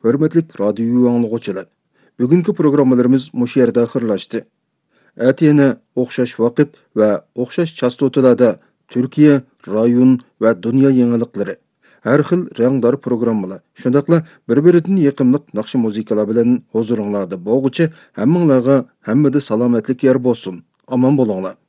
Hörmetlik radyo anlıqçılar. Bugünkü programmalarımız muş yerdə axırlaşdı. Әтені оқшаш vaqt və оқшаш частоталарда Türkiye, rayon və dünya yenilikləri, hər xil rəngdar programmalar, şundaqla bir-birindən yaqınlıq naqşı muzikalar bilan huzuringlarda bo'lguchi hammanglarga hammada salomatlik yer bo'lsin. Aman bo'linglar.